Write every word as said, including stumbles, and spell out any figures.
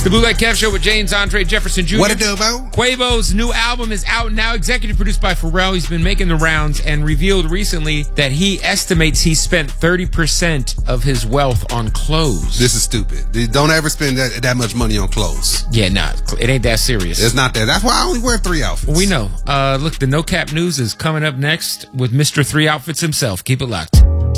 The Bootleg Kev Show with James Andre Jefferson Junior What it do, Bo? Quavo's new album is out now, executive produced by Pharrell. He's been making the rounds and revealed recently that he estimates he spent thirty percent of his wealth on clothes. This is stupid. Don't ever spend that, that much money on clothes. Yeah, nah, it ain't that serious. It's not that. That's why I only wear three outfits. We know. Uh, look, the No Cap News is coming up next with Mister Three Outfits himself. Keep it locked.